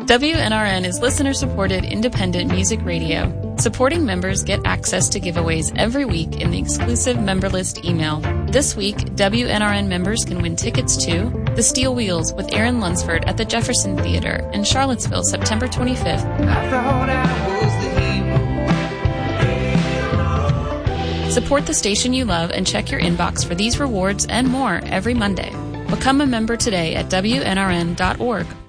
WNRN is listener-supported independent music radio. Supporting members get access to giveaways every week in the exclusive member list email. This week, WNRN members can win tickets to The Steel Wheels with Aaron Lunsford at the Jefferson Theater in Charlottesville, September 25th. I thought I was the hero. Support the station you love and check your inbox for these rewards and more every Monday. Become a member today at WNRN.org.